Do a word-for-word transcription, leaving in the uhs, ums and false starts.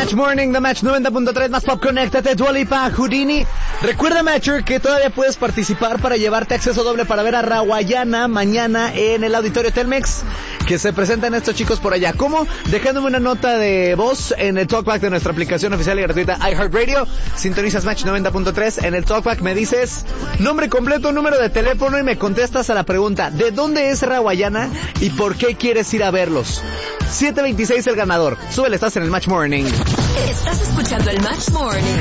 Match Morning, The Match noventa punto tres, más pop, conéctate, Dua Lipa, Houdini. Recuerda, Matcher, que todavía puedes participar para llevarte acceso doble para ver a Rawayana mañana en el Auditorio Telmex, que se presentan estos chicos por allá. ¿Cómo? Dejándome una nota de voz en el Talkback de nuestra aplicación oficial y gratuita iHeartRadio. Sintonizas Match noventa punto tres. En el Talkback me dices nombre completo, número de teléfono y me contestas a la pregunta: ¿de dónde es Rawayana y por qué quieres ir a verlos? siete veintiséis el ganador. Súbele, estás en el Match Morning. Estás escuchando el Match Morning.